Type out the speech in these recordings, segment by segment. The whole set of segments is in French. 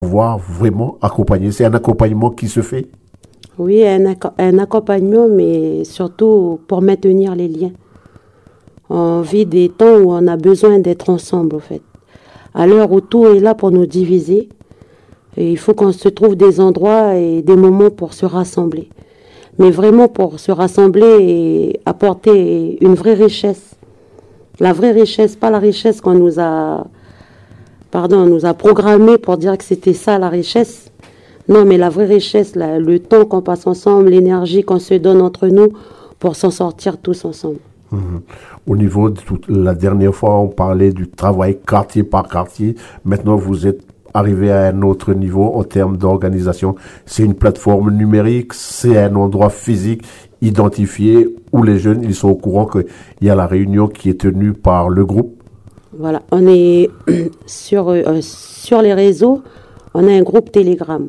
pouvoir vraiment accompagner. C'est un accompagnement qui se fait. Oui, un accompagnement, mais surtout pour maintenir les liens. On vit des temps où on a besoin d'être ensemble, en fait. À l'heure où tout est là pour nous diviser, et il faut qu'on se trouve des endroits et des moments pour se rassembler. Mais vraiment pour se rassembler et apporter une vraie richesse. La vraie richesse, pas la richesse qu'on nous a, on nous a programmé pour dire que c'était ça la richesse. Non, mais la vraie richesse, le temps qu'on passe ensemble, l'énergie qu'on se donne entre nous pour s'en sortir tous ensemble. Au niveau de la dernière fois, on parlait du travail quartier par quartier. Maintenant, vous êtes arrivé à un autre niveau en termes d'organisation. C'est une plateforme numérique, c'est un endroit physique identifié où les jeunes, ils sont au courant qu'il y a la réunion qui est tenue par le groupe. Voilà, on est sur les réseaux, on a un groupe Telegram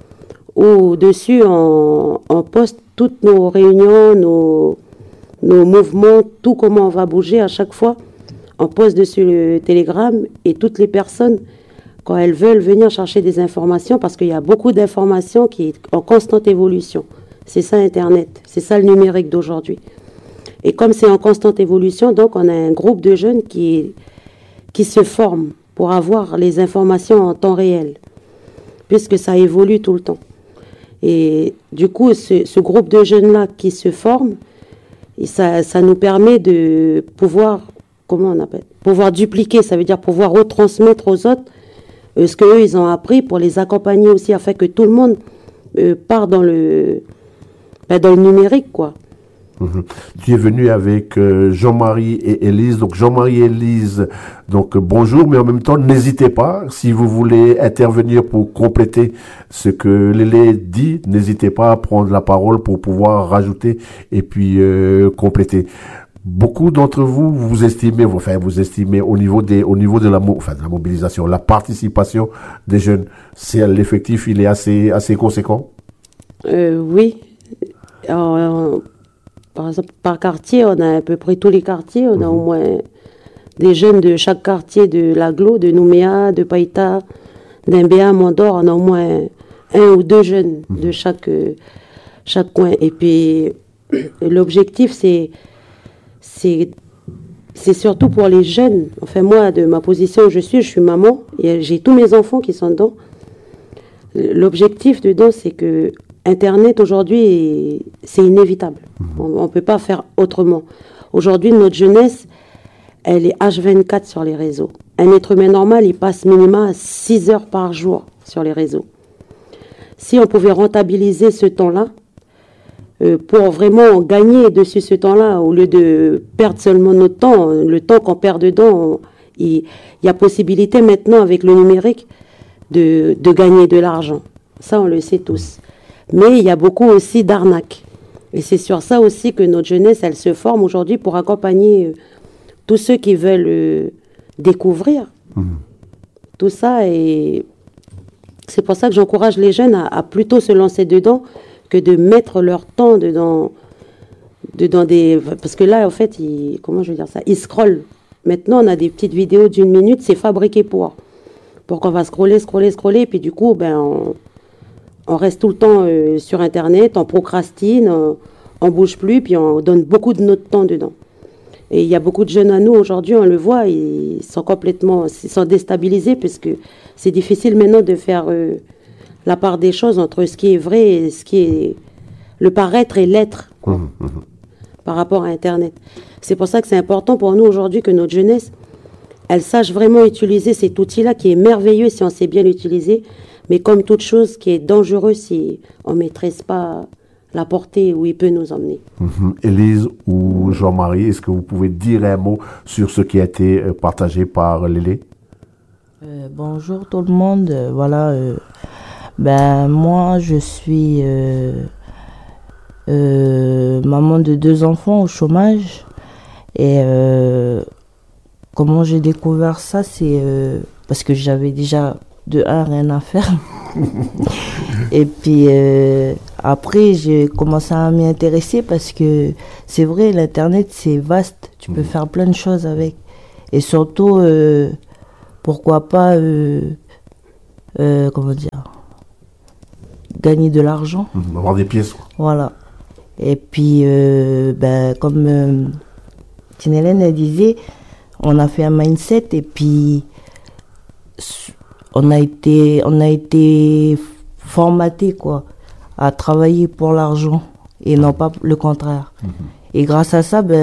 où dessus on poste toutes nos réunions, nos mouvements, tout comment on va bouger à chaque fois. On poste dessus le Telegram et toutes les personnes, quand elles veulent venir chercher des informations, parce qu'il y a beaucoup d'informations qui sont en constante évolution. C'est ça Internet, c'est ça le numérique d'aujourd'hui. Et comme c'est en constante évolution, donc on a un groupe de jeunes qui se forment pour avoir les informations en temps réel, puisque ça évolue tout le temps. Et du coup, ce groupe de jeunes-là qui se forment, et ça nous permet de pouvoir, pouvoir dupliquer, ça veut dire pouvoir retransmettre aux autres ce qu'eux, ils ont appris pour les accompagner aussi, afin que tout le monde part dans le numérique, quoi. Tu es venu avec Jean-Marie et Élise. Donc Jean-Marie et Élise, donc bonjour, mais en même temps, n'hésitez pas, si vous voulez intervenir pour compléter ce que Lélé dit, n'hésitez pas à prendre la parole pour pouvoir rajouter et puis compléter. Beaucoup d'entre vous, vous estimez au niveau de la mobilisation, la participation des jeunes, c'est l'effectif, il est assez conséquent. Oui. Par exemple, par quartier, on a à peu près tous les quartiers. On a au moins des jeunes de chaque quartier de l'Aglo, de Nouméa, de Païta, d'Imbéa, Mondor. On a au moins un ou deux jeunes de chaque coin. Et puis, l'objectif, c'est surtout pour les jeunes. Enfin, moi, de ma position où je suis maman. Et j'ai tous mes enfants qui sont dedans. L'objectif dedans, c'est que Internet, aujourd'hui, c'est inévitable. On ne peut pas faire autrement. Aujourd'hui, notre jeunesse, elle est H24 sur les réseaux. Un être humain normal, il passe minimum 6 heures par jour sur les réseaux. Si on pouvait rentabiliser ce temps-là, pour vraiment gagner dessus ce temps-là, au lieu de perdre seulement notre temps, le temps qu'on perd dedans, il y a possibilité maintenant, avec le numérique, de gagner de l'argent. Ça, on le sait tous. Mais il y a beaucoup aussi d'arnaques. Et c'est sur ça aussi que notre jeunesse, elle se forme aujourd'hui pour accompagner tous ceux qui veulent découvrir tout ça. Et c'est pour ça que j'encourage les jeunes à plutôt se lancer dedans que de mettre leur temps dedans des... Parce que là, en fait, ils scrollent. Maintenant, on a des petites vidéos d'1 minute, c'est fabriqué pour qu'on va scroller, et puis du coup, on reste tout le temps sur Internet, on procrastine, on bouge plus, puis on donne beaucoup de notre temps dedans. Et il y a beaucoup de jeunes à nous aujourd'hui, on le voit, ils sont déstabilisés, puisque c'est difficile maintenant de faire la part des choses entre ce qui est vrai et ce qui est le paraître et l'être, par rapport à Internet. C'est pour ça que c'est important pour nous aujourd'hui que notre jeunesse, elle sache vraiment utiliser cet outil-là qui est merveilleux si on sait bien l'utiliser, mais comme toute chose qui est dangereuse si on ne maîtrise pas la portée où il peut nous emmener. Élise ou Jean-Marie, est-ce que vous pouvez dire un mot sur ce qui a été partagé par Lélé? Bonjour tout le monde. Moi, je suis maman de 2 enfants au chômage. Et comment j'ai découvert ça, c'est parce que j'avais déjà de un rien à faire. Et puis après j'ai commencé à m'y intéresser parce que c'est vrai, l'internet c'est vaste, tu peux faire plein de choses avec, et surtout pourquoi pas comment dire, gagner de l'argent. Avoir des pièces. Voilà. Et puis, comme Tinélène elle disait, on a fait un mindset et puis on a été formaté quoi, à travailler pour l'argent et non pas le contraire. Et grâce à ça,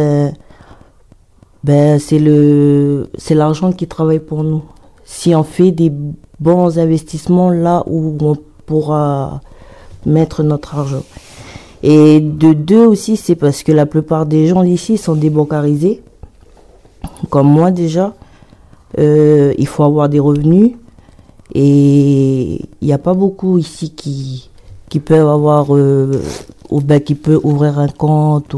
c'est l'argent qui travaille pour nous. Si on fait des bons investissements là où on pourra mettre notre argent. Et de deux aussi, c'est parce que la plupart des gens ici sont débancarisés, comme moi déjà. Il faut avoir des revenus et il n'y a pas beaucoup ici qui peuvent avoir qui peut ouvrir un compte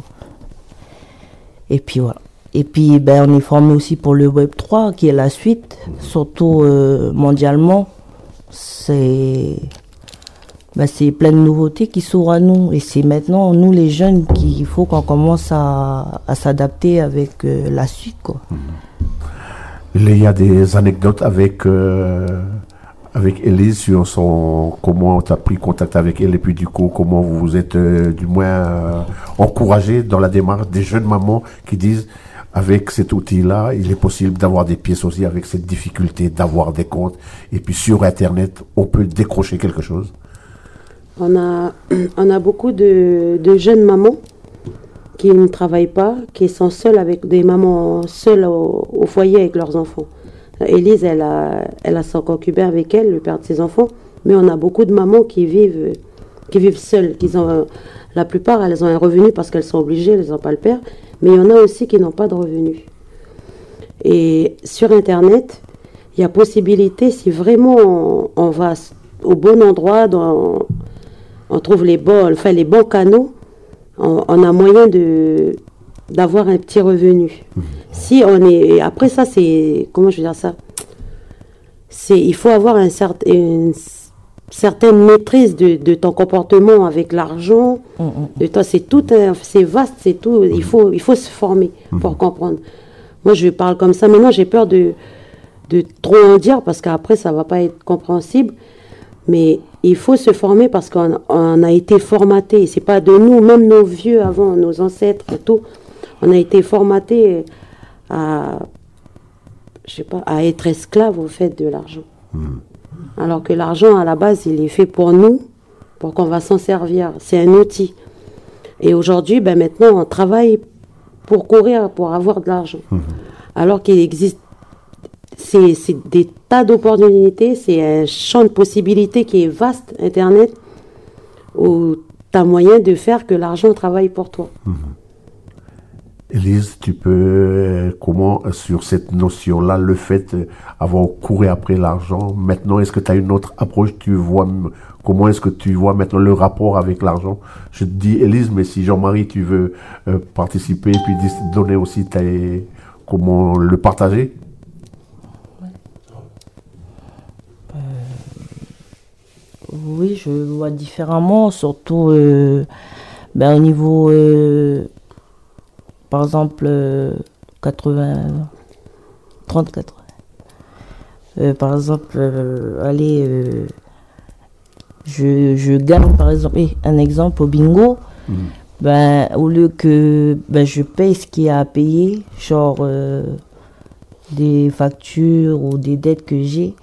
et puis voilà. Et puis on est formé aussi pour le Web 3 qui est la suite, surtout mondialement. C'est plein de nouveautés qui s'ouvrent à nous et c'est maintenant nous les jeunes qu'il faut qu'on commence à s'adapter avec la suite quoi. Il y a des anecdotes avec Élise sur comment tu as pris contact avec elle et puis du coup comment vous vous êtes du moins encouragé dans la démarche des jeunes mamans qui disent avec cet outil-là, il est possible d'avoir des pièces aussi avec cette difficulté d'avoir des comptes et puis sur Internet, on peut décrocher quelque chose. On a beaucoup de jeunes mamans qui ne travaillent pas, qui sont seules avec des mamans seules au foyer avec leurs enfants. Élise, elle a son concubin avec elle, le père de ses enfants, mais on a beaucoup de mamans qui vivent seules. La plupart, elles ont un revenu parce qu'elles sont obligées, elles n'ont pas le père, mais il y en a aussi qui n'ont pas de revenus. Et sur Internet, il y a possibilité, si vraiment on va au bon endroit, on trouve les bons canaux, on a moyen d'avoir un petit revenu. Si on est, après ça, c'est, comment je veux dire ça, il faut avoir une certaine maîtrise de ton comportement avec l'argent. De toi, c'est vaste, c'est tout. Il faut se former pour comprendre. Moi, je parle comme ça. Maintenant, j'ai peur de trop en dire parce qu'après, ça va pas être compréhensible. Mais il faut se former parce qu'on a été formaté. C'est pas de nous, même nos vieux avant, nos ancêtres et tout. On a été formaté à être esclave au fait de l'argent. Alors que l'argent, à la base, il est fait pour nous, pour qu'on va s'en servir. C'est un outil. Et aujourd'hui, maintenant, on travaille pour courir, pour avoir de l'argent. Alors qu'il existe, c'est des tas d'opportunités, c'est un champ de possibilités qui est vaste, Internet, où tu as moyen de faire que l'argent travaille pour toi. Élise, tu peux, comment, sur cette notion-là, le fait d'avoir couru après l'argent, maintenant, est-ce que tu as une autre approche, comment est-ce que tu vois maintenant le rapport avec l'argent? Je te dis Élise, mais si Jean-Marie, tu veux participer et puis donner aussi comment le partager? Oui, je vois différemment, surtout au niveau... par exemple, 30-80. Par exemple, je gagne, par exemple, un exemple au bingo. Au lieu que je paye ce qu'il y a à payer, genre des factures ou des dettes que j'ai,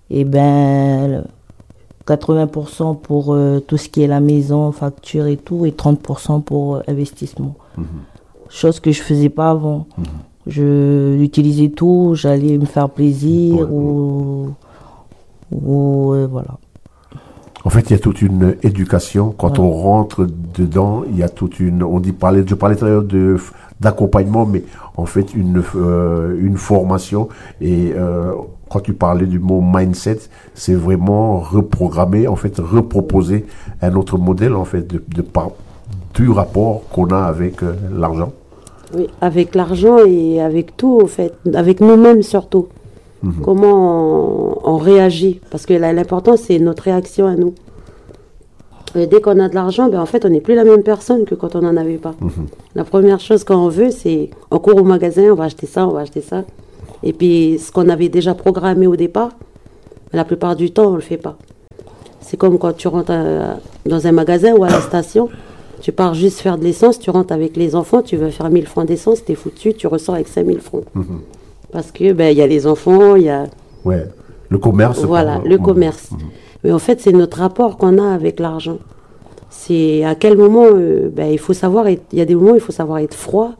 80% pour tout ce qui est la maison, facture et tout, et 30% pour investissement. Chose que je faisais pas avant. Je utilisais tout, j'allais me faire plaisir ou voilà. En fait, il y a toute une éducation. Quand on rentre dedans, il y a toute une... je parlais tout à l'heure d'accompagnement, mais en fait, une formation. Et quand tu parlais du mot mindset, c'est vraiment reprogrammer, en fait, reproposer un autre modèle, en fait, du rapport qu'on a avec l'argent. Oui, avec l'argent et avec tout, en fait, avec nous-mêmes surtout. Comment on réagit, parce que l'important c'est notre réaction à nous. Et dès qu'on a de l'argent, en fait on n'est plus la même personne que quand on n'en avait pas. La première chose qu'on veut, c'est on court au magasin, on va acheter ça, et puis ce qu'on avait déjà programmé au départ, Mais la plupart du temps, on ne le fait pas. C'est comme quand tu rentres dans un magasin ou à la station, tu pars juste faire de l'essence, tu rentres avec les enfants, tu veux faire 1000 francs d'essence, t'es foutu, tu ressors avec 5000 francs. Parce que y a les enfants, il y a... Ouais, le commerce. Voilà, le commerce. Mais en fait, c'est notre rapport qu'on a avec l'argent. C'est à quel moment, il faut savoir il y a des moments où il faut savoir être froid.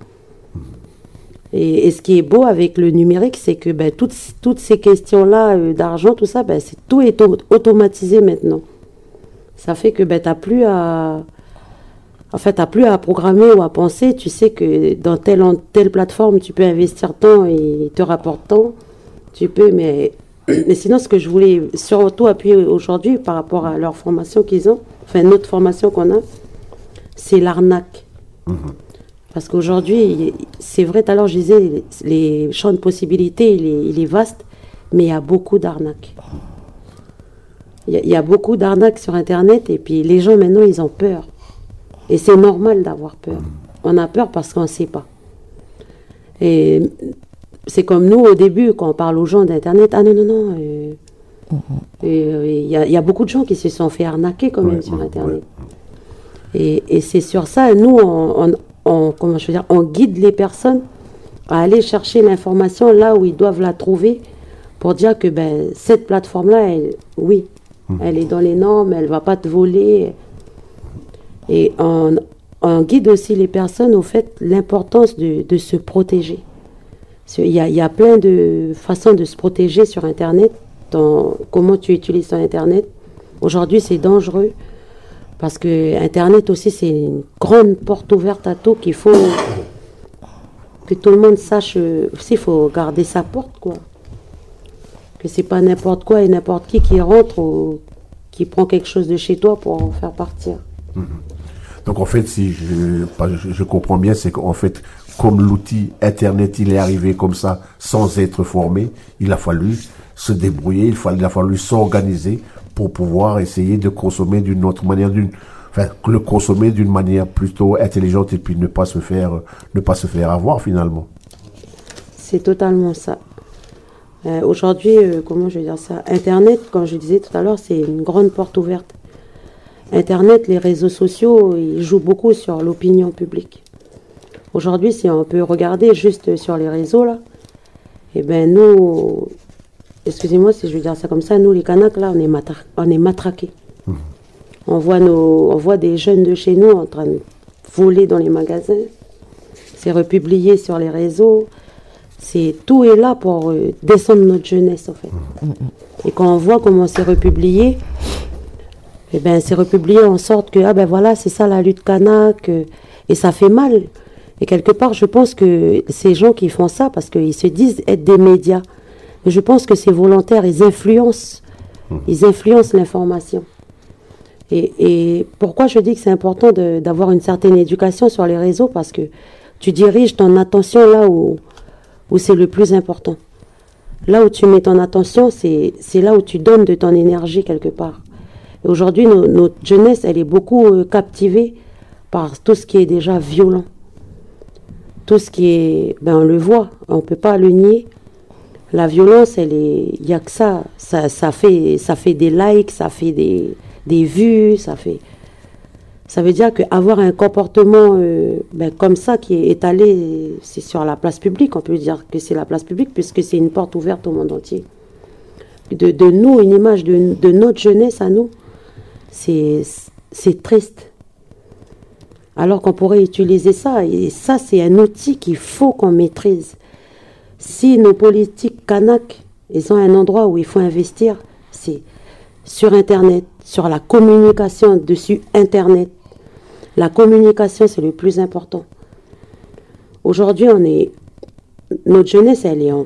Et ce qui est beau avec le numérique, c'est que toutes ces questions-là d'argent, tout ça, tout est automatisé maintenant. Ça fait que t'as plus à programmer ou à penser. Tu sais que dans telle plateforme, tu peux investir tant et il te rapporte tant. Tu peux, mais sinon, ce que je voulais surtout appuyer aujourd'hui par rapport à leur formation qu'ils ont, enfin notre formation qu'on a, c'est l'arnaque. Parce qu'aujourd'hui, c'est vrai, tout à l'heure je disais, les champs de possibilités, il est vaste, mais il y a beaucoup d'arnaques. Il y a beaucoup d'arnaques sur Internet et puis les gens maintenant, ils ont peur. Et c'est normal d'avoir peur. On a peur parce qu'on ne sait pas. Et c'est comme nous, au début, quand on parle aux gens d'Internet, ah non, il y a beaucoup de gens qui se sont fait arnaquer quand même sur Internet. Et c'est sur ça, nous, on guide les personnes à aller chercher l'information là où ils doivent la trouver pour dire que cette plateforme-là, elle est dans les normes, elle ne va pas te voler. Et on guide aussi les personnes au fait l'importance de se protéger. Il y a plein de façons de se protéger sur Internet, dans comment tu utilises ton Internet. Aujourd'hui, c'est dangereux parce que Internet aussi, c'est une grande porte ouverte à tout qu'il faut que tout le monde sache. Aussi, il faut garder sa porte, quoi. Que c'est pas n'importe quoi et n'importe qui rentre ou qui prend quelque chose de chez toi pour en faire partir. Donc en fait, si je comprends bien, c'est qu'en fait, comme l'outil Internet, il est arrivé comme ça, sans être formé, il a fallu se débrouiller, il a fallu s'organiser pour pouvoir essayer de consommer d'une autre manière, le consommer d'une manière plutôt intelligente et puis ne pas se faire avoir finalement. C'est totalement ça. Aujourd'hui, comment je vais dire ça, Internet, comme je disais tout à l'heure, c'est une grande porte ouverte. Internet, les réseaux sociaux, ils jouent beaucoup sur l'opinion publique. Aujourd'hui, si on peut regarder juste sur les réseaux, là, nous, excusez-moi si je veux dire ça comme ça, nous les Kanaks, là, on est matraqués. On voit des jeunes de chez nous en train de voler dans les magasins. C'est republié sur les réseaux. Tout est là pour descendre notre jeunesse, en fait. Et quand on voit comment c'est republié, c'est republié en sorte que, voilà, c'est ça la lutte kanak, et ça fait mal. Et quelque part, je pense que ces gens qui font ça, parce qu'ils se disent être des médias, mais je pense que c'est volontaire, ils influencent l'information. Et pourquoi je dis que c'est important d'avoir une certaine éducation sur les réseaux, parce que tu diriges ton attention là où c'est le plus important. Là où tu mets ton attention, c'est là où tu donnes de ton énergie quelque part. Et aujourd'hui, notre jeunesse, elle est beaucoup captivée par tout ce qui est déjà violent. Tout ce qui est, on le voit, on ne peut pas le nier. La violence, il n'y a que ça. Ça fait des likes, ça fait des vues, ça veut dire qu'avoir un comportement comme ça qui est étalé, c'est sur la place publique, on peut dire que c'est la place publique puisque c'est une porte ouverte au monde entier. De nous, une image de notre jeunesse à nous, c'est triste. Alors qu'on pourrait utiliser ça, et ça c'est un outil qu'il faut qu'on maîtrise. Si nos politiques Kanak, ils ont un endroit où il faut investir, c'est sur Internet, sur la communication dessus Internet. La communication, c'est le plus important. Aujourd'hui, notre jeunesse, elle est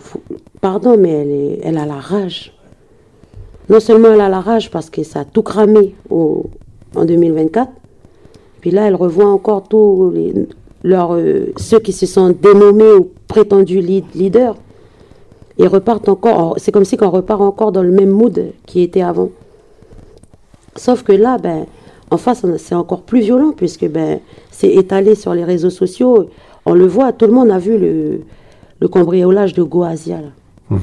elle a la rage. Non seulement elle a la rage parce que ça a tout cramé en 2024, puis là, elle revoit encore tous ceux qui se sont dénommés ou prétendus leaders. Ils repartent encore, c'est comme si on repart encore dans le même mood qui était avant. Sauf que là, en face, c'est encore plus violent puisque c'est étalé sur les réseaux sociaux. On le voit, tout le monde a vu le cambriolage de Goazia.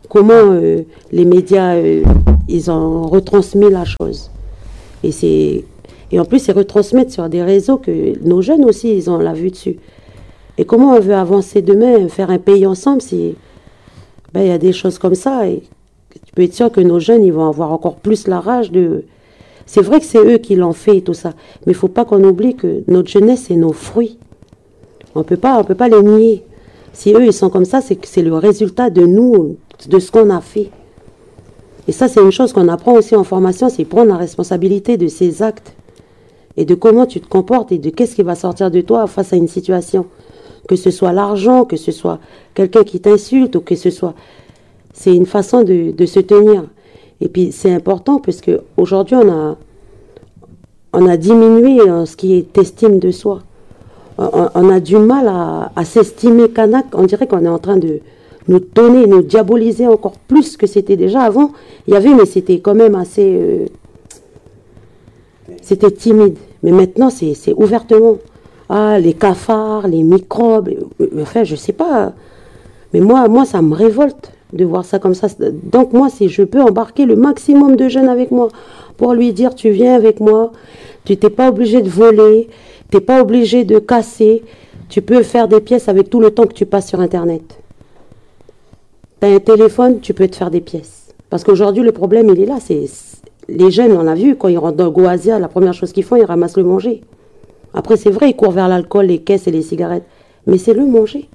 comment les médias, ils ont retransmis la chose. Et en plus, ils retransmettent sur des réseaux que nos jeunes aussi, ils ont la vue dessus. Et comment on veut avancer demain, faire un pays ensemble si il y a des choses comme ça. Et tu peux être sûr que nos jeunes, ils vont avoir encore plus la rage de... C'est vrai que c'est eux qui l'ont fait et tout ça. Mais il ne faut pas qu'on oublie que notre jeunesse, c'est nos fruits. On peut pas les nier. Si eux, ils sont comme ça, c'est que c'est le résultat de nous, de ce qu'on a fait. Et ça, c'est une chose qu'on apprend aussi en formation, c'est prendre la responsabilité de ses actes. Et de comment tu te comportes et de qu'est-ce qui va sortir de toi face à une situation. Que ce soit l'argent, que ce soit quelqu'un qui t'insulte, ou que ce soit... C'est une façon de se tenir. Et puis, c'est important parce qu'aujourd'hui, on a diminué ce qui est estime de soi. On a du mal à s'estimer Kanak. On dirait qu'on est en train de nous donner, nous diaboliser encore plus que c'était déjà avant. Il y avait, mais c'était quand même assez... c'était timide. Mais maintenant, c'est ouvertement. Ah, les cafards, les microbes. Enfin, je sais pas. Mais moi, ça me révolte de voir ça comme ça. Donc moi, si je peux embarquer le maximum de jeunes avec moi pour lui dire, tu viens avec moi, tu n'es pas obligé de voler, tu n'es pas obligé de casser, tu peux faire des pièces avec tout le temps que tu passes sur Internet. Tu as un téléphone, tu peux te faire des pièces. Parce qu'aujourd'hui, le problème, il est là. Les jeunes, on l'a vu, quand ils rentrent dans le Goazia, la première chose qu'ils font, ils ramassent le manger. Après, c'est vrai, ils courent vers l'alcool, les caisses et les cigarettes. Mais c'est le manger.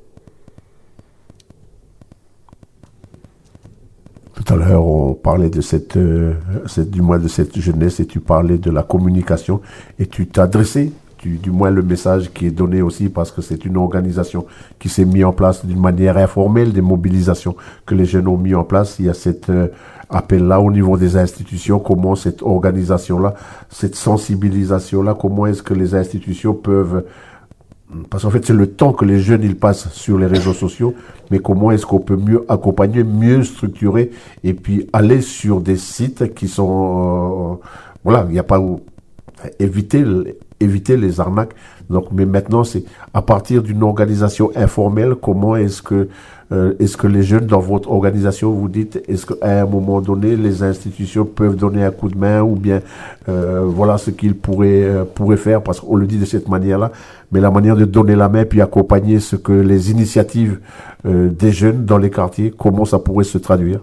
Tout à l'heure, on parlait de du moins de cette jeunesse et tu parlais de la communication et tu t'adressais, du moins le message qui est donné aussi parce que c'est une organisation qui s'est mise en place d'une manière informelle, des mobilisations que les jeunes ont mis en place. Il y a cet appel-là au niveau des institutions, comment cette organisation-là, cette sensibilisation-là, comment est-ce que les institutions peuvent... Parce qu'en fait, c'est le temps que les jeunes ils passent sur les réseaux sociaux, mais comment est-ce qu'on peut mieux accompagner, mieux structurer, et puis aller sur des sites qui sont... voilà, il n'y a pas... éviter les arnaques. Donc, mais maintenant, c'est à partir d'une organisation informelle, comment est-ce que les jeunes dans votre organisation, vous dites, est-ce qu'à un moment donné, les institutions peuvent donner un coup de main ou bien voilà ce qu'ils pourraient faire, parce qu'on le dit de cette manière-là, mais la manière de donner la main puis accompagner ce que les initiatives des jeunes dans les quartiers, comment ça pourrait se traduire?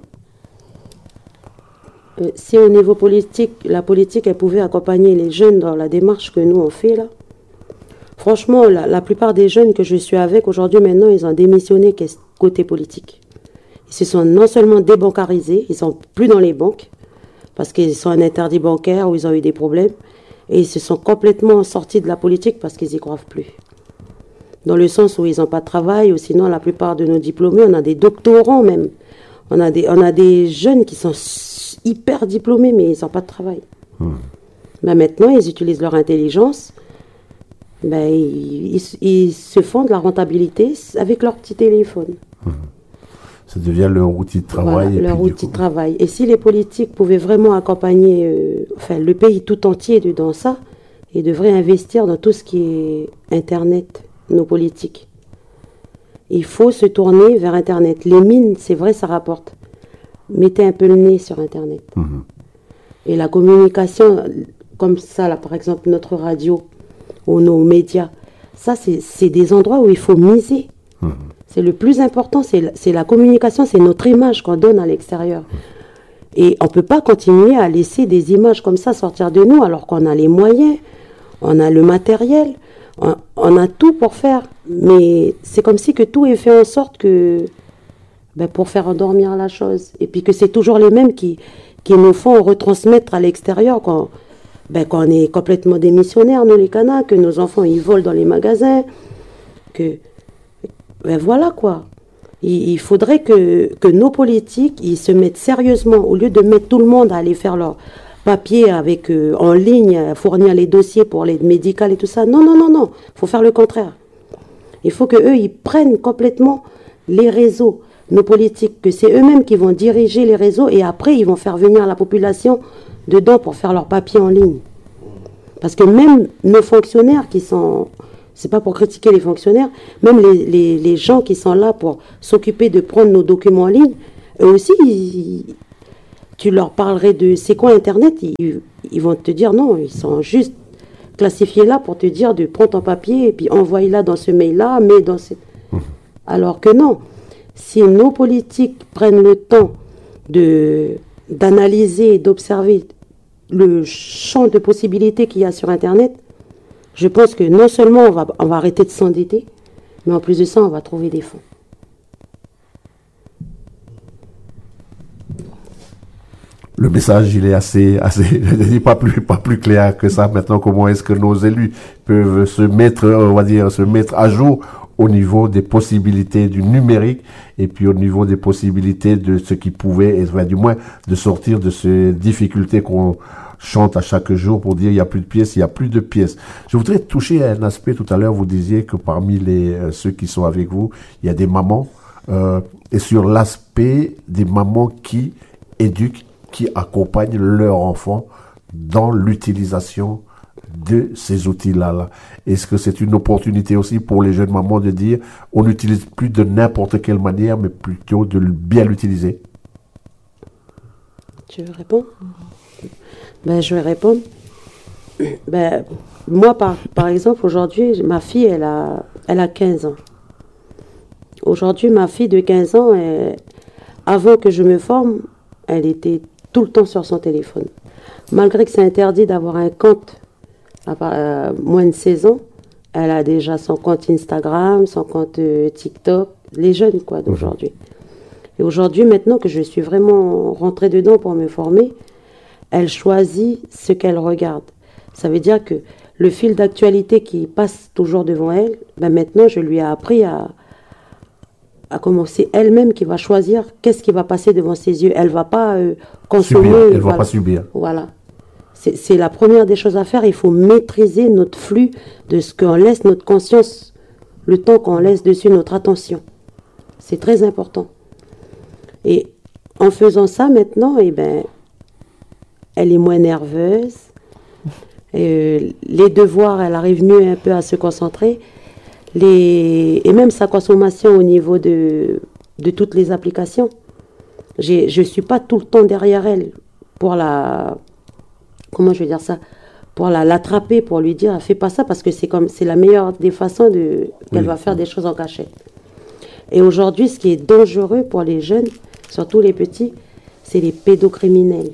Si au niveau politique, la politique, elle pouvait accompagner les jeunes dans la démarche que nous on fait là, franchement, la plupart des jeunes que je suis avec aujourd'hui, maintenant, ils ont démissionné côté politique. Ils se sont non seulement débancarisés, ils sont plus dans les banques, parce qu'ils sont en interdit bancaire ou ils ont eu des problèmes, et ils se sont complètement sortis de la politique parce qu'ils n'y croient plus. Dans le sens où ils n'ont pas de travail, ou sinon la plupart de nos diplômés, on a des doctorants même. On a des jeunes qui sont hyper diplômés, mais ils n'ont pas de travail. Ben maintenant, ils utilisent leur intelligence. Ben, ils se font de la rentabilité avec leur petit téléphone. Ça devient leur outil de travail. Voilà, leur outil de travail. Et si les politiques pouvaient vraiment accompagner le pays tout entier dans ça, ils devraient investir dans tout ce qui est Internet, nos politiques. Il faut se tourner vers Internet. Les mines, c'est vrai, ça rapporte. Mettez un peu le nez sur Internet. Et la communication, comme ça, là, par exemple, notre radio ou nos médias, ça, c'est des endroits où il faut miser. C'est le plus important, c'est la communication, c'est notre image qu'on donne à l'extérieur. Et on ne peut pas continuer à laisser des images comme ça sortir de nous alors qu'on a les moyens, on a le matériel, on a tout pour faire. Mais c'est comme si que tout est fait en sorte que... pour faire endormir la chose. Et puis que c'est toujours les mêmes qui nous font retransmettre à l'extérieur quand on est complètement démissionnaires, nous les Kanaks, que nos enfants ils volent dans les magasins, que voilà quoi. Il faudrait que nos politiques ils se mettent sérieusement, au lieu de mettre tout le monde à aller faire leur papier avec en ligne, à fournir les dossiers pour l'aide médicale et tout ça. Non, il faut faire le contraire. Il faut qu'eux ils prennent complètement les réseaux, nos politiques, que c'est eux-mêmes qui vont diriger les réseaux et après ils vont faire venir la population dedans pour faire leur papier en ligne. Parce que même nos fonctionnaires qui sont, c'est pas pour critiquer les fonctionnaires, même les gens qui sont là pour s'occuper de prendre nos documents en ligne, eux aussi, tu leur parlerais de c'est quoi Internet, ils vont te dire non, ils sont juste classifiés là pour te dire de prendre ton papier et puis envoie-la dans ce mail-là, mais dans ce... Alors que non, si nos politiques prennent le temps d'analyser et d'observer le champ de possibilités qu'il y a sur Internet, je pense que non seulement on va arrêter de s'endetter, mais en plus de ça, on va trouver des fonds. Le message, il est assez, je dis pas plus clair que ça. Maintenant, comment est-ce que nos élus peuvent se mettre à jour au niveau des possibilités du numérique et puis au niveau des possibilités de ce qui pouvait, du moins, de sortir de ces difficultés qu'on chante à chaque jour pour dire il y a plus de pièces, il y a plus de pièces. Je voudrais toucher à un aspect tout à l'heure. Vous disiez que parmi ceux qui sont avec vous, il y a des mamans, et sur l'aspect des mamans qui éduquent, qui accompagnent leurs enfants dans l'utilisation de ces outils-là. Est-ce que c'est une opportunité aussi pour les jeunes mamans de dire on n'utilise plus de n'importe quelle manière, mais plutôt de bien l'utiliser? Tu veux répondre? Je vais répondre. Moi, par exemple, aujourd'hui, ma fille, elle a 15 ans. Aujourd'hui, ma fille de 15 ans, avant que je me forme, elle était tout le temps sur son téléphone. Malgré que c'est interdit d'avoir un compte à moins de 16 ans, elle a déjà son compte Instagram, son compte TikTok, les jeunes d'aujourd'hui. Et aujourd'hui, maintenant que je suis vraiment rentrée dedans pour me former, elle choisit ce qu'elle regarde. Ça veut dire que le fil d'actualité qui passe toujours devant elle, maintenant je lui ai appris à commencer elle-même qui va choisir qu'est-ce qui va passer devant ses yeux. Elle ne va pas consommer. Subir, elle ne va pas subir. Voilà. C'est la première des choses à faire. Il faut maîtriser notre flux de ce qu'on laisse, notre conscience, le temps qu'on laisse dessus, notre attention. C'est très important. Et en faisant ça maintenant, elle est moins nerveuse. Les devoirs, elle arrive mieux un peu à se concentrer. Et même sa consommation au niveau de toutes les applications. Je ne suis pas tout le temps derrière elle pour pour l'attraper, pour lui dire fais pas ça, parce que c'est la meilleure des façons qu'elle va faire des choses en cachette. Et aujourd'hui, ce qui est dangereux pour les jeunes, surtout les petits, c'est les pédocriminels.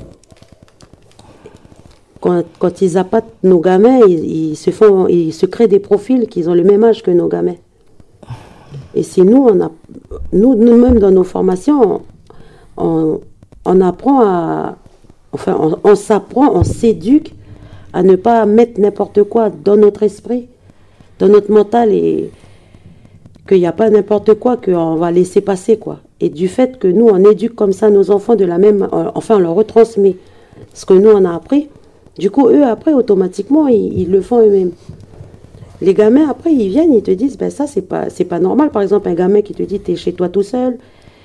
Quand ils appâtent nos gamins, ils se créent des profils qui ont le même âge que nos gamins. Et si nous-mêmes dans nos formations, on apprend on s'apprend, on s'éduque à ne pas mettre n'importe quoi dans notre esprit, dans notre mental, et qu'il n'y a pas n'importe quoi qu'on va laisser passer, quoi. Et du fait que nous, on éduque comme ça nos enfants on leur retransmet ce que nous, on a appris. Du coup, eux, après, automatiquement, ils le font eux-mêmes. Les gamins, après, ils viennent, ils te disent, ça, c'est pas normal. Par exemple, un gamin qui te dit, t'es chez toi tout seul.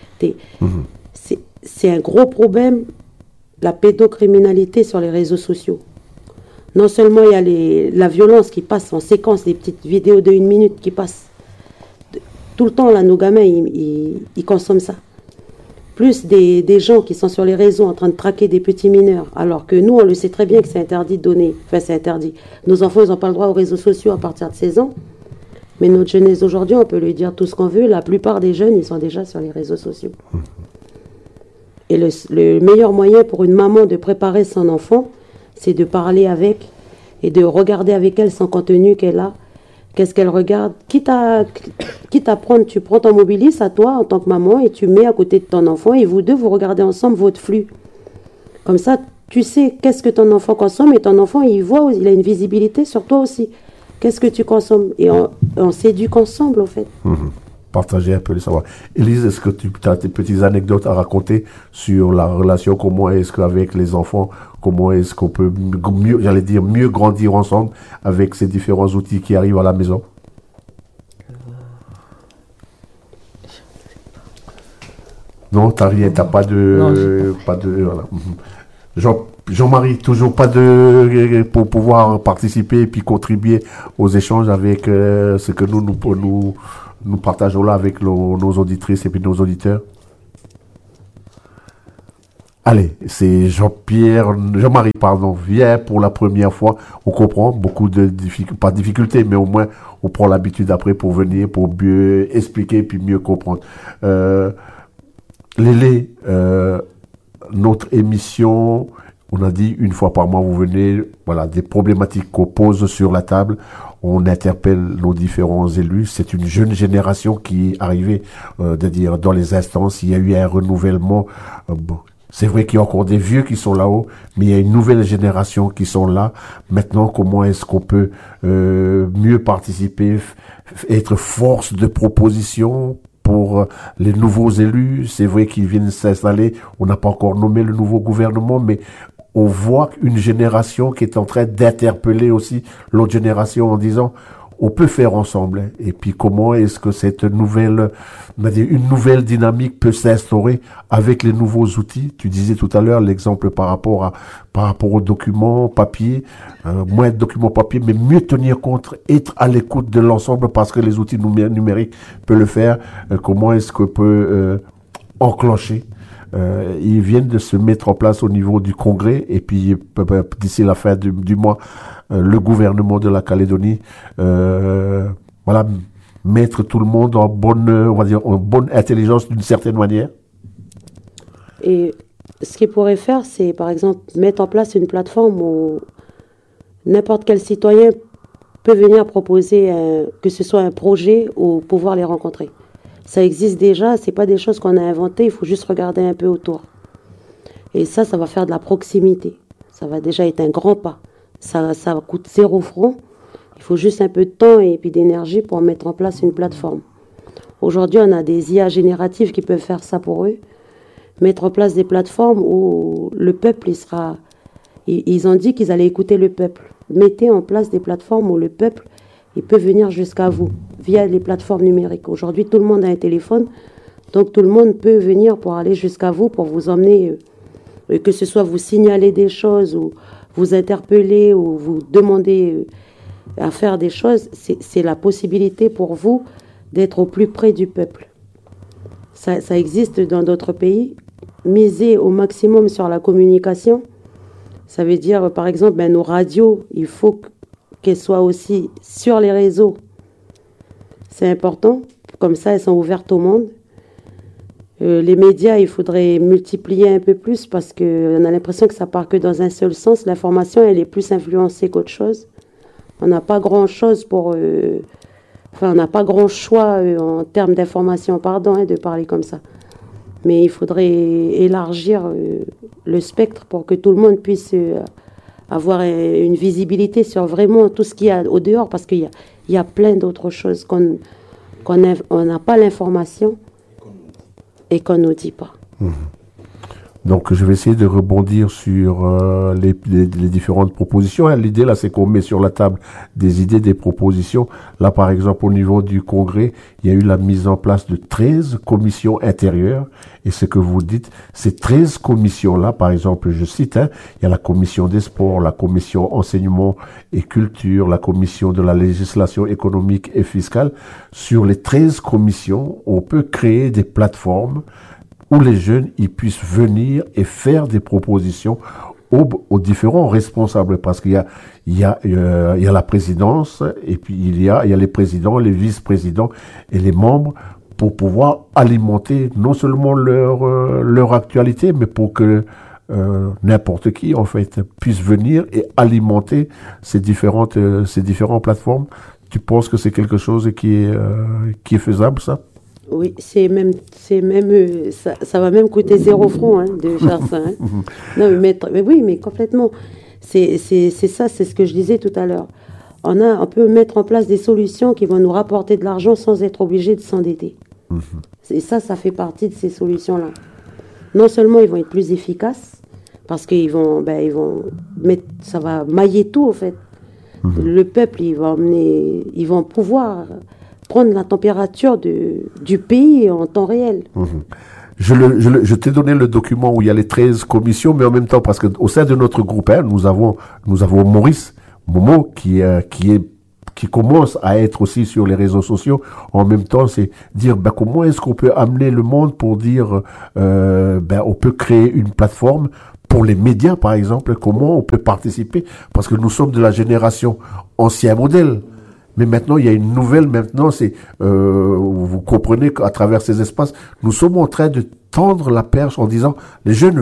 C'est un gros problème, la pédocriminalité sur les réseaux sociaux. Non seulement il y a la violence qui passe en séquence, des petites vidéos de 1 minute qui passent. Tout le temps, là, nos gamins, ils consomment ça. Plus des gens qui sont sur les réseaux en train de traquer des petits mineurs, alors que nous, on le sait très bien que c'est interdit de donner. Enfin, c'est interdit. Nos enfants, ils n'ont pas le droit aux réseaux sociaux à partir de 16 ans. Mais notre jeunesse d'aujourd'hui, on peut lui dire tout ce qu'on veut. La plupart des jeunes, ils sont déjà sur les réseaux sociaux. Et le meilleur moyen pour une maman de préparer son enfant, c'est de parler avec et de regarder avec elle son contenu qu'elle a. Qu'est-ce qu'elle regarde? Quitte à prendre, tu prends ton mobilis à toi en tant que maman et tu mets à côté de ton enfant et vous deux, vous regardez ensemble votre flux. Comme ça, tu sais qu'est-ce que ton enfant consomme et ton enfant, il a une visibilité sur toi aussi. Qu'est-ce que tu consommes? Et on s'éduque ensemble, en fait. Partager un peu le savoir. Élise, est-ce que tu as des petites anecdotes à raconter sur la relation, comment est-ce qu'avec les enfants, comment est-ce qu'on peut mieux grandir ensemble avec ces différents outils qui arrivent à la maison? Non, t'as rien, t'as pas de, voilà. Jean-Marie, toujours pas pour pouvoir participer et puis contribuer aux échanges avec ce que nous partageons là avec nos auditrices et puis nos auditeurs. Allez, c'est Jean-Marie, pardon, vient pour la première fois. On comprend beaucoup de difficultés, pas de difficultés, mais au moins on prend l'habitude après pour venir, pour mieux expliquer puis mieux comprendre. Lélé, notre émission, on a dit une fois par mois, vous venez, voilà, des problématiques qu'on pose sur la table. On interpelle nos différents élus. C'est une jeune génération qui est arrivée, c'est-à-dire dans les instances. Il y a eu un renouvellement. Bon. C'est vrai qu'il y a encore des vieux qui sont là-haut, mais il y a une nouvelle génération qui sont là. Maintenant, comment est-ce qu'on peut mieux participer, être force de proposition pour les nouveaux élus? C'est vrai qu'ils viennent s'installer. On n'a pas encore nommé le nouveau gouvernement, mais on voit une génération qui est en train d'interpeller aussi l'autre génération en disant on peut faire ensemble. Et puis comment est-ce que cette une nouvelle dynamique peut s'instaurer avec les nouveaux outils? Tu disais tout à l'heure l'exemple par rapport aux documents papier, moins de documents papier, mais mieux tenir compte, être à l'écoute de l'ensemble parce que les outils numériques peuvent le faire. Comment est-ce qu'on peut enclencher? Ils viennent de se mettre en place au niveau du Congrès et puis d'ici la fin du mois, le gouvernement de la Calédonie, voilà, mettre tout le monde en bonne intelligence d'une certaine manière. Et ce qu'ils pourraient faire, c'est par exemple mettre en place une plateforme où n'importe quel citoyen peut venir proposer que ce soit un projet ou pouvoir les rencontrer. Ça existe déjà, c'est pas des choses qu'on a inventées, il faut juste regarder un peu autour. Et ça va faire de la proximité. Ça va déjà être un grand pas. Ça coûte 0 francs. Il faut juste un peu de temps et puis d'énergie pour mettre en place une plateforme. Aujourd'hui, on a des IA génératives qui peuvent faire ça pour eux. Mettre en place des plateformes où le peuple, ils ont dit qu'ils allaient écouter le peuple. Mettez en place des plateformes où le peuple, il peut venir jusqu'à vous via les plateformes numériques. Aujourd'hui, tout le monde a un téléphone, donc tout le monde peut venir pour aller jusqu'à vous, pour vous emmener, que ce soit vous signaler des choses ou vous interpeller ou vous demander à faire des choses. C'est la possibilité pour vous d'être au plus près du peuple. Ça existe dans d'autres pays. Miser au maximum sur la communication, ça veut dire, par exemple, nos radios, il faut qu'elles soient aussi sur les réseaux. C'est important, comme ça elles sont ouvertes au monde. Les médias, il faudrait multiplier un peu plus parce qu'on a l'impression que ça part que dans un seul sens. L'information, elle est plus influencée qu'autre chose. On n'a pas grand-chose on n'a pas grand choix en termes d'information, de parler comme ça. Mais il faudrait élargir le spectre pour que tout le monde puisse avoir une visibilité sur vraiment tout ce qu'il y a au dehors, parce qu'il y a plein d'autres choses qu'on n'a pas l'information et qu'on ne nous dit pas. Donc, je vais essayer de rebondir sur les différentes propositions. L'idée, là, c'est qu'on met sur la table des idées, des propositions. Là, par exemple, au niveau du Congrès, il y a eu la mise en place de 13 commissions intérieures. Et ce que vous dites, ces 13 commissions-là, par exemple, je cite, il y a la commission des sports, la commission enseignement et culture, la commission de la législation économique et fiscale. Sur les 13 commissions, on peut créer des plateformes où les jeunes ils puissent venir et faire des propositions aux différents responsables, parce qu'il y a la présidence et puis il y a les présidents, les vice-présidents et les membres pour pouvoir alimenter non seulement leur actualité, mais pour que n'importe qui en fait puisse venir et alimenter ces différentes plateformes. Tu penses que c'est quelque chose qui est faisable, ça? Oui, ça va même coûter 0 francs de faire ça. Non, mais oui, mais complètement. C'est ça, c'est ce que je disais tout à l'heure. On peut mettre en place des solutions qui vont nous rapporter de l'argent sans être obligé de s'endetter. Et ça fait partie de ces solutions-là. Non seulement ils vont être plus efficaces, parce qu'ils vont mettre, ça va mailler tout en fait. Le peuple, ils vont pouvoir prendre la température du pays en temps réel. Je t'ai donné le document où il y a les 13 commissions, mais en même temps, parce qu'au sein de notre groupe, nous avons Maurice Momo qui est qui commencent à être aussi sur les réseaux sociaux. En même temps, c'est dire comment est-ce qu'on peut amener le monde pour dire on peut créer une plateforme pour les médias, par exemple, comment on peut participer, parce que nous sommes de la génération ancien modèle. Mais maintenant, il y a une nouvelle, maintenant, vous comprenez qu'à travers ces espaces, nous sommes en train de tendre la perche en disant, les jeunes,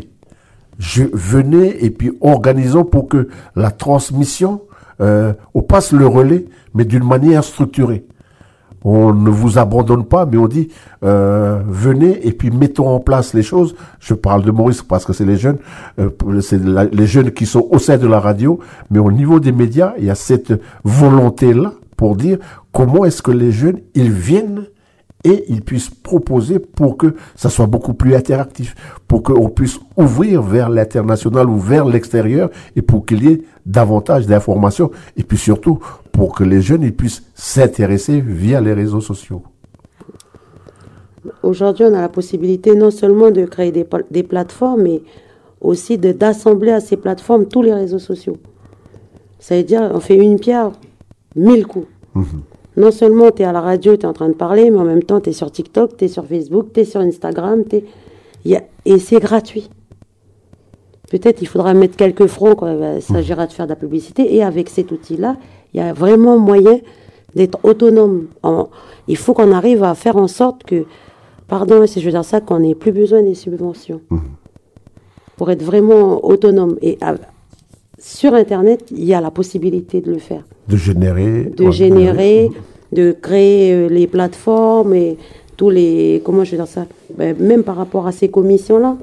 venez et puis organisons pour que la transmission, on passe le relais, mais d'une manière structurée. On ne vous abandonne pas, mais on dit venez et puis mettons en place les choses. Je parle de Maurice parce que c'est les jeunes, les jeunes qui sont au sein de la radio, mais au niveau des médias, il y a cette volonté-là pour dire comment est-ce que les jeunes, ils viennent et ils puissent proposer pour que ça soit beaucoup plus interactif, pour qu'on puisse ouvrir vers l'international ou vers l'extérieur et pour qu'il y ait davantage d'informations et puis surtout pour que les jeunes ils puissent s'intéresser via les réseaux sociaux. Aujourd'hui, on a la possibilité non seulement de créer des plateformes, mais aussi d'assembler à ces plateformes tous les réseaux sociaux. Ça veut dire on fait une pierre, 1000 coups. Non seulement tu es à la radio, tu es en train de parler, mais en même temps tu es sur TikTok, tu es sur Facebook, tu es sur Instagram, et c'est gratuit. Peut-être il faudra mettre quelques francs quand il s'agira de faire de la publicité, et avec cet outil-là, il y a vraiment moyen d'être autonome. Il faut qu'on arrive à faire en sorte que, pardon si je veux dire ça, qu'on n'ait plus besoin des subventions. Pour être vraiment autonome. Et sur Internet, il y a la possibilité de le faire. De générer, de créer les plateformes et tous les... Comment je vais dire ça, même par rapport à ces commissions-là.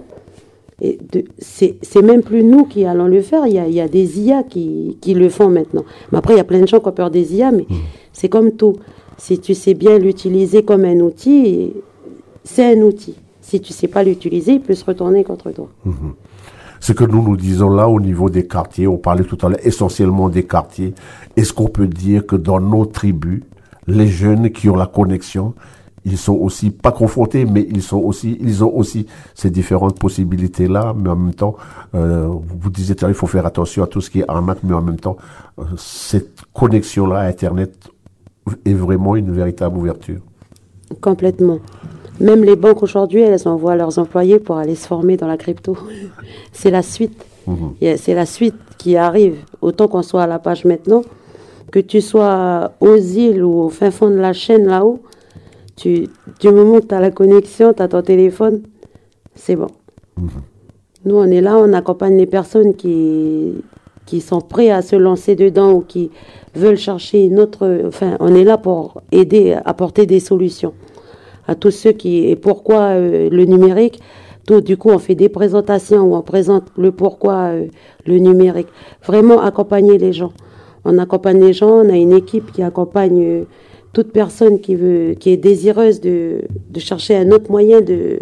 C'est même plus nous qui allons le faire. Il y a des IA qui le font maintenant. Mais après, il y a plein de gens qui ont peur des IA, mais c'est comme tout. Si tu sais bien l'utiliser comme un outil, c'est un outil. Si tu ne sais pas l'utiliser, il peut se retourner contre toi. Ce que nous disons là au niveau des quartiers, on parlait tout à l'heure essentiellement des quartiers. Est-ce qu'on peut dire que dans nos tribus, les jeunes qui ont la connexion, ils sont aussi pas confrontés, mais ils ont aussi ces différentes possibilités-là. Mais en même temps, vous disiez tout à l'heure, il faut faire attention à tout ce qui est arnaque, mais en même temps, cette connexion-là à Internet est vraiment une véritable ouverture. Complètement. Même les banques aujourd'hui, elles envoient leurs employés pour aller se former dans la crypto. C'est la suite. C'est la suite qui arrive. Autant qu'on soit à la page maintenant, que tu sois aux îles ou au fin fond de la chaîne là-haut, du moment que tu as la connexion, tu as ton téléphone, c'est bon. Nous, on est là, on accompagne les personnes qui sont prêts à se lancer dedans ou qui veulent chercher une autre... Enfin, on est là pour aider, apporter des solutions à tous ceux qui... Et pourquoi le numérique, du coup, on fait des présentations où on présente le pourquoi le numérique. Vraiment accompagner les gens. On accompagne les gens, on a une équipe qui accompagne toute personne qui est désireuse de chercher un autre moyen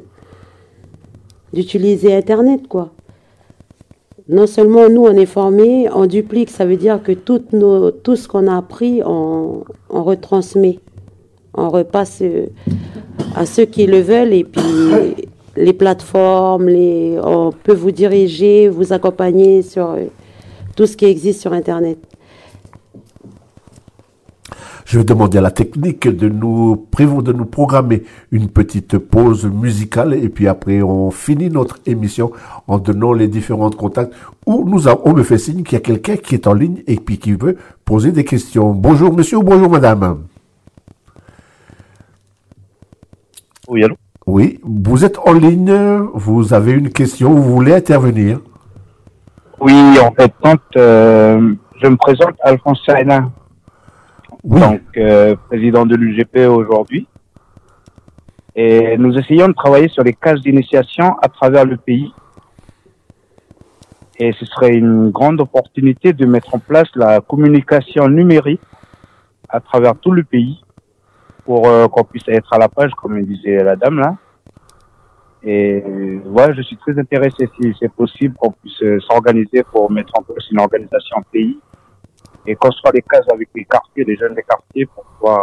d'utiliser Internet, quoi. Non seulement nous, on est formés, on duplique, ça veut dire que tout ce qu'on a appris, on retransmet. On repasse à ceux qui le veulent et puis les plateformes, on peut vous diriger, vous accompagner sur tout ce qui existe sur Internet. Je vais demander à la technique de nous programmer une petite pause musicale et puis après on finit notre émission en donnant les différents contacts où on me fait signe qu'il y a quelqu'un qui est en ligne et puis qui veut poser des questions. Bonjour monsieur ou bonjour madame. Oui, allô? Oui, vous êtes en ligne, vous avez une question, vous voulez intervenir? Oui, en fait, je me présente, Alphonse Saïna, oui. Donc président de l'UGP aujourd'hui. Et nous essayons de travailler sur les cases d'initiation à travers le pays. Et ce serait une grande opportunité de mettre en place la communication numérique à travers tout le pays pour qu'on puisse être à la page, comme disait la dame là. Et voilà, je suis très intéressé, si c'est possible, qu'on puisse s'organiser pour mettre en place une organisation pays et construire des cases avec les quartiers, les jeunes des quartiers, pour pouvoir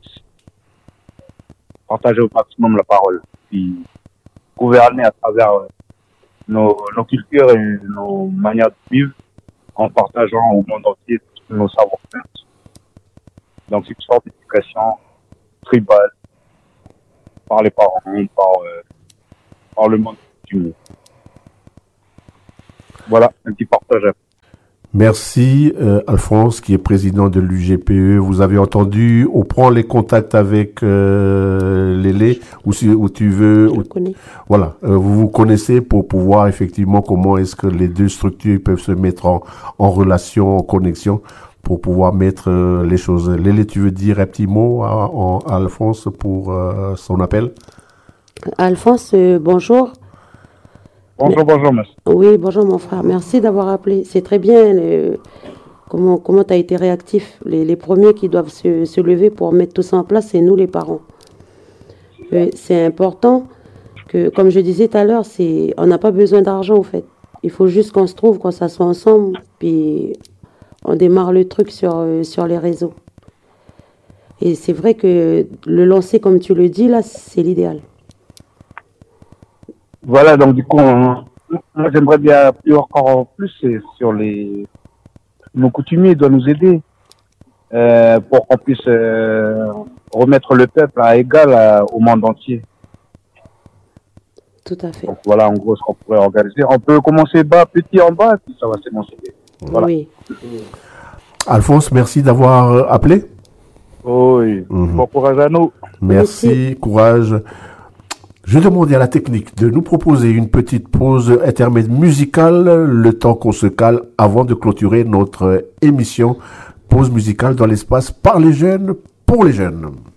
partager au maximum la parole, puis gouverner à travers nos cultures et nos manières de vivre, en partageant au monde entier nos savoir-faire. Donc c'est une sorte d'éducation tribale par les parents, par le monde coutumier. Voilà, un petit partage. Merci Alphonse, qui est président de l'UGPE. Vous avez entendu, on prend les contacts avec Lélé, ou tu veux. Je le connais. Voilà, vous vous connaissez pour pouvoir effectivement comment est-ce que les deux structures peuvent se mettre en relation, en connexion, pour pouvoir mettre les choses. Lélé, tu veux dire un petit mot à Alphonse pour son appel? Alphonse, bonjour. Bonjour, monsieur. Oui, bonjour mon frère. Merci d'avoir appelé. C'est très bien comment tu as été réactif. Les premiers qui doivent se lever pour mettre tout ça en place, c'est nous les parents. C'est important que, comme je disais tout à l'heure, on n'a pas besoin d'argent en fait. Il faut juste qu'on se trouve, qu'on s'assoit ensemble, puis on démarre le truc sur les réseaux. Et c'est vrai que le lancer, comme tu le dis, là, c'est l'idéal. Voilà, donc du coup, moi j'aimerais bien appuyer encore plus sur nos coutumiers doivent nous aider pour qu'on puisse remettre le peuple à égal au monde entier. Tout à fait. Donc voilà, en gros, ce qu'on pourrait organiser. On peut commencer petit en bas, puis ça va s'émanciper. Voilà. Oui. Alphonse, merci d'avoir appelé. Oui, bon courage à nous. Merci, courage. Je demandais à la technique de nous proposer une petite pause intermède musicale, le temps qu'on se cale avant de clôturer notre émission. Pause musicale dans l'espace par les jeunes, pour les jeunes.